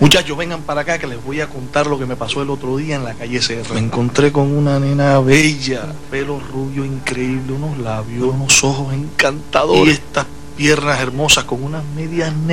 Muchachos, vengan para acá que les voy a contar lo que me pasó el otro día en la calle Serra. Me encontré con una nena bella, pelo rubio increíble, unos labios, unos ojos encantadores y estas piernas hermosas con unas medias negras.